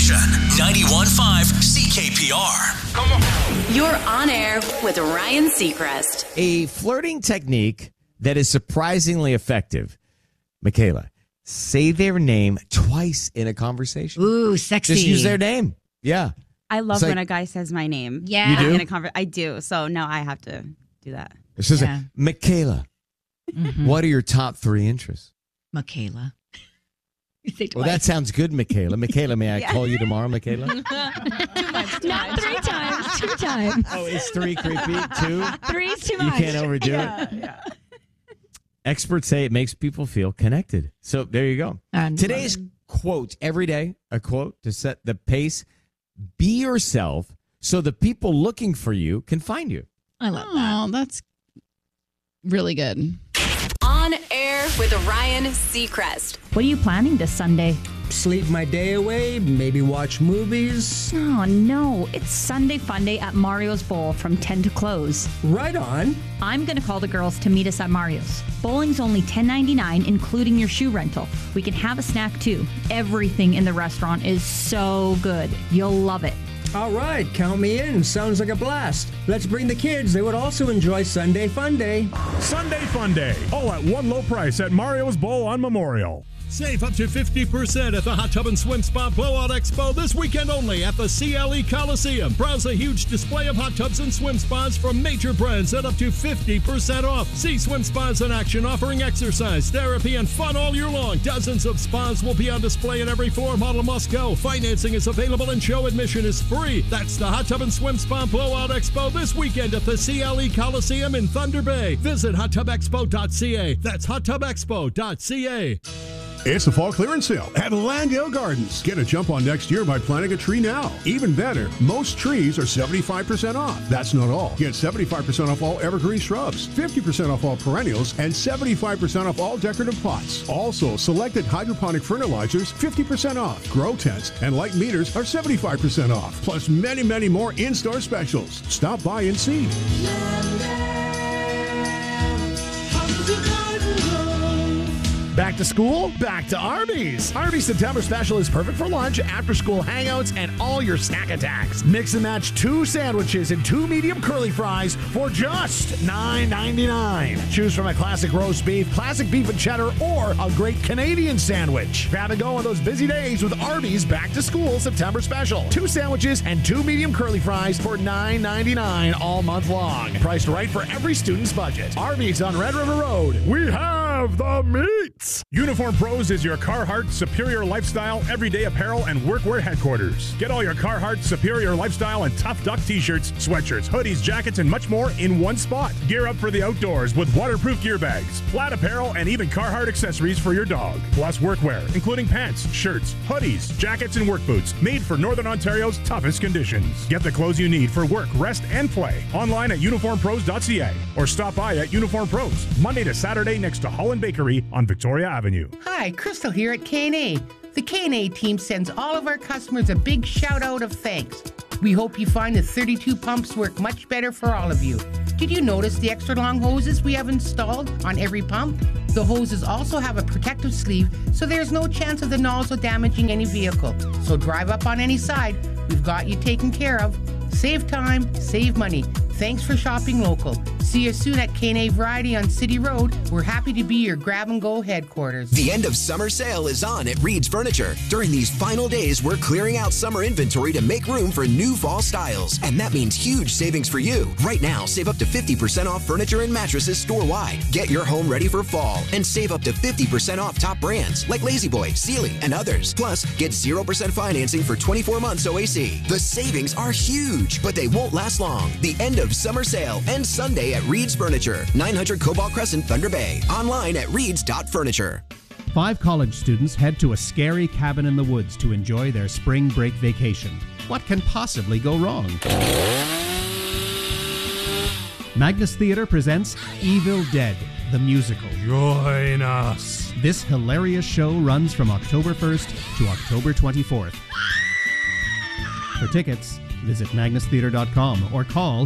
station, 91.5 CKPR. Come on. You're on air with Ryan Seacrest. A flirting technique that is surprisingly effective. Michaela, say their name twice in a conversation. Ooh, sexy. Just use their name. Yeah. I love when a guy says my name. Yeah. You do? In a I do. So now I have to do that. It says, Yeah. Michaela, what are your top 3 interests? Michaela. You say Well, twice. that sounds good, Michaela. Michaela, may I call you tomorrow, Michaela? Not 3 times, 2 times. Oh, is 3 creepy? 2? 3's too You much. can't overdo it. Experts say it makes people feel connected. So there you go. Today's quote, every day, a quote to set the pace. Be yourself so the people looking for you can find you. I love that. Oh, that's really good. On air with Ryan Seacrest. What are you planning this Sunday? Sleep my day away, maybe watch movies. Oh, no. It's Sunday Fun Day at Mario's Bowl from 10 to close. Right on. I'm going to call the girls to meet us at Mario's. Bowling's only $10.99, including your shoe rental. We can have a snack, too. Everything in the restaurant is so good. You'll love it. All right, count me in. Sounds like a blast. Let's bring the kids. They would also enjoy Sunday Fun Day. Sunday Fun Day, all at one low price at Mario's Bowl on Memorial. Save up to 50% at the Hot Tub and Swim Spa Blowout Expo this weekend only at the CLE Coliseum. Browse a huge display of hot tubs and swim spas from major brands at up to 50% off. See swim spas in action offering exercise, therapy, and fun all year long. Dozens of spas will be on display in every floor model must go. Financing is available and show admission is free. That's the Hot Tub and Swim Spa Blowout Expo this weekend at the CLE Coliseum in Thunder Bay. Visit hottubexpo.ca. That's hottubexpo.ca. It's the fall clearance sale at Landale Gardens. Get a jump on next year by planting a tree now. Even better, most trees are 75% off. That's not all. Get 75% off all evergreen shrubs, 50% off all perennials, and 75% off all decorative pots. Also, selected hydroponic fertilizers, 50% off. Grow tents and light meters are 75% off. Plus many, many more in-store specials. Stop by and see. Back to school? Back to Arby's. Arby's September special is perfect for lunch, after-school hangouts, and all your snack attacks. Mix and match 2 sandwiches and 2 medium curly fries for just $9.99. Choose from a classic roast beef, classic beef and cheddar, or a great Canadian sandwich. Grab and go on those busy days with Arby's Back to School September special. 2 sandwiches and 2 medium curly fries for $9.99 all month long. Priced right for every student's budget. Arby's on Red River Road. We have the meats. Uniform Pros is your Carhartt Superior Lifestyle everyday apparel and workwear headquarters. Get all your Carhartt Superior Lifestyle and Tough Duck t-shirts, sweatshirts, hoodies, jackets, and much more in one spot. Gear up for the outdoors with waterproof gear bags, flat apparel, and even Carhartt accessories for your dog. Plus workwear, including pants, shirts, hoodies, jackets, and work boots made for Northern Ontario's toughest conditions. Get the clothes you need for work, rest, and play. Online at uniformpros.ca or stop by at Uniform Pros, Monday to Saturday next to Holland Bakery on Victoria Avenue. Hi, Crystal here at K&A. The K&A team sends all of our customers a big shout out of thanks. We hope you find the 32 pumps work much better for all of you. Did you notice the extra long hoses we have installed on every pump? The hoses also have a protective sleeve, so there's no chance of the nozzle damaging any vehicle. So drive up on any side, we've got you taken care of. Save time, save money. Thanks for shopping local. See you soon at K&A Variety on City Road. We're happy to be your grab-and-go headquarters. The end of summer sale is on at Reed's Furniture. During these final days, we're clearing out summer inventory to make room for new fall styles. And that means huge savings for you. Right now, save up to 50% off furniture and mattresses store-wide. Get your home ready for fall and save up to 50% off top brands like La-Z-Boy, Sealy, and others. Plus, get 0% financing for 24 months OAC. The savings are huge, but they won't last long. The end of summer sale ends Sunday at Reed's Furniture, 900 Cobalt Crescent, Thunder Bay. Online at reeds.furniture. 5 college students head to a scary cabin in the woods to enjoy their spring break vacation. What can possibly go wrong? Magnus Theatre presents Evil Dead, the musical. Join us. This hilarious show runs from October 1st to October 24th. For tickets, visit magnustheatre.com or call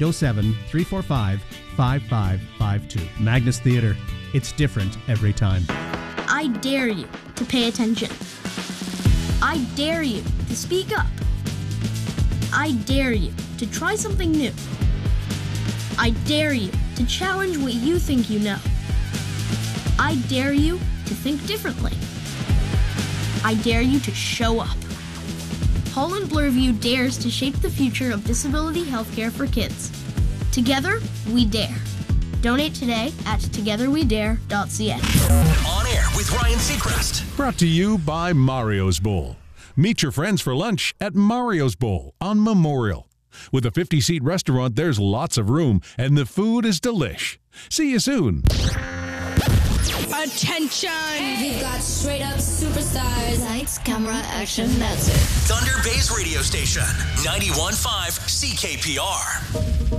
807-345-5552. Magnus Theatre. It's different every time. I dare you to pay attention. I dare you to speak up. I dare you to try something new. I dare you to challenge what you think you know. I dare you to think differently. I dare you to show up. Holland Bloorview dares to shape the future of disability healthcare for kids. Together, we dare. Donate today at togetherwedare.ca. On air with Ryan Seacrest. Brought to you by Mario's Bowl. Meet your friends for lunch at Mario's Bowl on Memorial. With a 50-seat restaurant, there's lots of room, and the food is delish. See you soon. Attention! We've got straight up superstars. Lights, camera, action, that's it. Thunder Bay's radio station, 91.5 CKPR.